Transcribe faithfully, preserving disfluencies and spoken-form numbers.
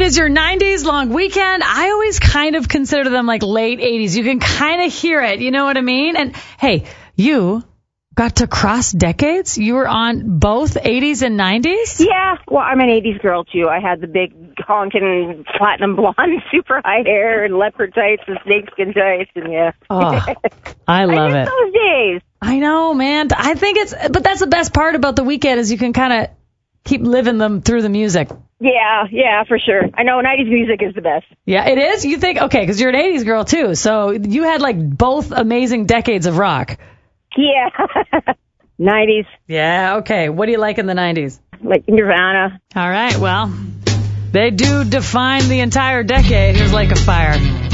is your nineties long weekend. I always kind of consider them like late eighties. You can kind of hear it. You know what I mean? And hey, you got to cross decades? You were on both eighties and nineties? Yeah. Well, I'm an eighties girl, too. I had the big honking platinum blonde, super high hair, and leopard tights and snakeskin tights, and yeah. Oh, I love I miss it. those days. I know, man. I think it's, but that's the best part about the weekend is you can kind of keep living them through the music. Yeah, yeah, for sure. I know nineties music is the best. Yeah, it is? You think, okay, because you're an eighties girl, too. So you had like both amazing decades of rock. Yeah. nineties. Yeah, okay. What do you like in the nineties? Like Nirvana. All right, well, they do define the entire decade. Here's Like a Fire.